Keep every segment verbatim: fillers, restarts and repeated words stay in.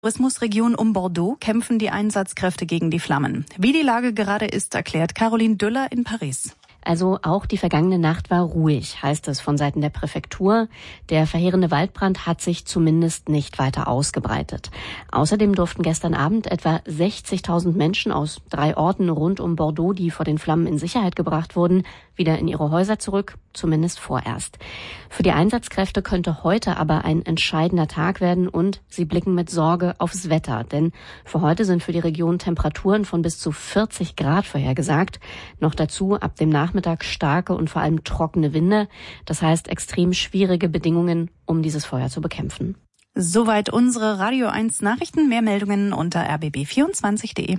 Tourismusregion um Bordeaux kämpfen die Einsatzkräfte gegen die Flammen. Wie die Lage gerade ist, erklärt Caroline Düller in Paris. Also auch die vergangene Nacht war ruhig, heißt es von Seiten der Präfektur. Der verheerende Waldbrand hat sich zumindest nicht weiter ausgebreitet. Außerdem durften gestern Abend etwa sechzigtausend Menschen aus drei Orten rund um Bordeaux, die vor den Flammen in Sicherheit gebracht wurden, wieder in ihre Häuser zurück, zumindest vorerst. Für die Einsatzkräfte könnte heute aber ein entscheidender Tag werden und sie blicken mit Sorge aufs Wetter. Denn für heute sind für die Region Temperaturen von bis zu vierzig Grad vorhergesagt. Noch dazu ab dem Nachmittag starke und vor allem trockene Winde. Das heißt extrem schwierige Bedingungen, um dieses Feuer zu bekämpfen. Soweit unsere Radio eins Nachrichten. Mehr Meldungen unter r b b vierundzwanzig punkt d e.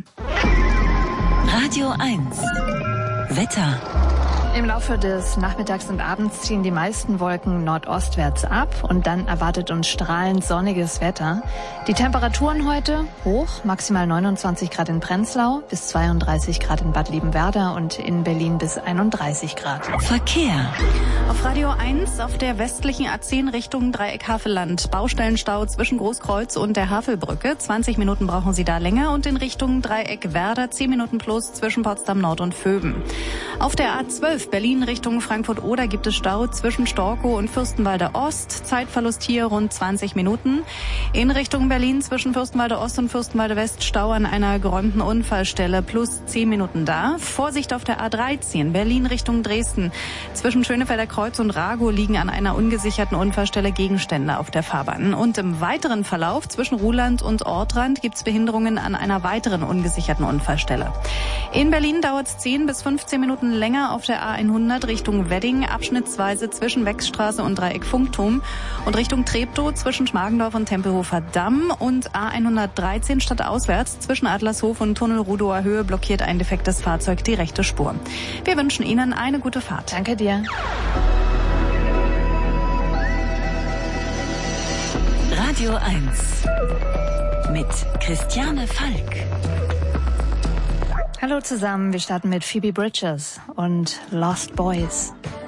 Radio eins Wetter. Im Laufe des Nachmittags und Abends ziehen die meisten Wolken nordostwärts ab und dann erwartet uns strahlend sonniges Wetter. Die Temperaturen heute hoch, maximal neunundzwanzig Grad in Prenzlau, bis zweiunddreißig Grad in Bad Liebenwerda und in Berlin bis einunddreißig Grad. Verkehr. Auf Radio eins auf der westlichen A zehn Richtung Dreieck-Havelland. Baustellenstau zwischen Großkreuz und der Havelbrücke. zwanzig Minuten brauchen Sie da länger und in Richtung Dreieck-Werder zehn Minuten plus zwischen Potsdam Nord und Vöben. Auf der A zwölf Berlin Richtung Frankfurt-Oder gibt es Stau zwischen Storkow und Fürstenwalde Ost. Zeitverlust hier rund zwanzig Minuten. In Richtung Berlin zwischen Fürstenwalde Ost und Fürstenwalde West Stau an einer geräumten Unfallstelle plus zehn Minuten da. Vorsicht auf der A dreizehn Berlin Richtung Dresden. Zwischen Schönefelder Kreuz und Ragow liegen an einer ungesicherten Unfallstelle Gegenstände auf der Fahrbahn. Und im weiteren Verlauf zwischen Ruhland und Ortrand gibt es Behinderungen an einer weiteren ungesicherten Unfallstelle. In Berlin dauert es zehn bis fünfzehn Minuten länger auf der A hundert Richtung Wedding, abschnittsweise zwischen Wechsstraße und Dreieck Funkturm und Richtung Treptow zwischen Schmargendorf und Tempelhofer Damm und A hundertdreizehn stadtauswärts zwischen Adlershof und Tunnel Rudower Höhe blockiert ein defektes Fahrzeug die rechte Spur. Wir wünschen Ihnen eine gute Fahrt. Danke dir. Radio eins mit Christiane Falk. Hallo zusammen, wir starten mit Phoebe Bridgers und Lost Boys.